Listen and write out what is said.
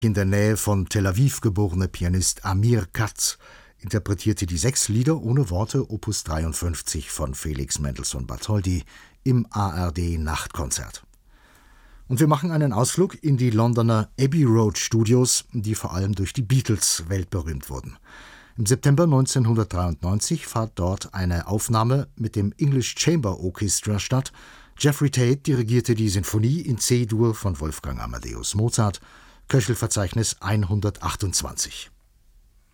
In der Nähe von Tel Aviv geborene Pianist Amir Katz interpretierte die 6 Lieder ohne Worte Opus 53 von Felix Mendelssohn Bartholdy im ARD Nachtkonzert. Und wir machen einen Ausflug in die Londoner Abbey Road Studios, die vor allem durch die Beatles weltberühmt wurden. Im September 1993 fand dort eine Aufnahme mit dem English Chamber Orchestra statt. Jeffrey Tate dirigierte die Sinfonie in C-Dur von Wolfgang Amadeus Mozart, Köchelverzeichnis 128.